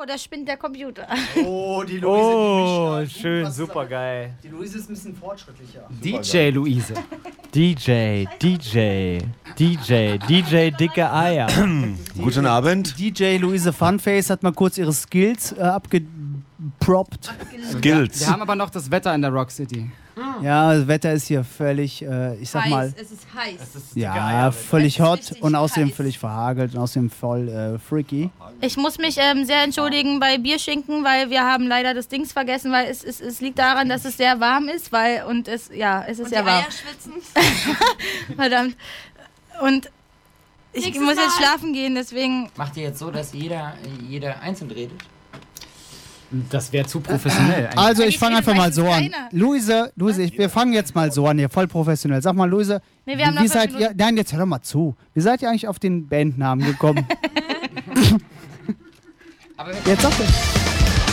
oder spinnt der Computer? Oh, die Luise. Oh, die schön, super geil. Die Luise ist ein bisschen fortschrittlicher. DJ Luise. DJ dicke Eier. Guten Abend. DJ Luise Funface hat mal kurz ihre Skills abgeproppt. Skills. Wir haben aber noch das Wetter in der Rock City. Ja, das Wetter ist hier völlig, ich sag mal, Es ist heiß. ja, völlig Es ist hot richtig und außerdem heiß. völlig verhagelt und außerdem voll freaky. Ich muss mich sehr entschuldigen bei Bierschinken, weil wir haben leider das Dings vergessen, weil es liegt daran, dass es sehr warm ist, es ist sehr warm. Eier schwitzen. Verdammt. Und ich Nächstes muss jetzt Mal. schlafen gehen, deswegen... Macht ihr jetzt so, dass jeder einzeln redet? Das wäre zu professionell. eigentlich. Also ich Eigentlich fange redet einfach mal meistens so an. keiner. Luise, wir fangen jetzt mal so an, hier voll professionell. Sag mal, Luise, Nee, wir haben noch wie 5 seid ihr, Minuten. nein, jetzt hör doch mal zu. Wie seid ihr eigentlich auf den Bandnamen gekommen? Aber Jetzt sag doch.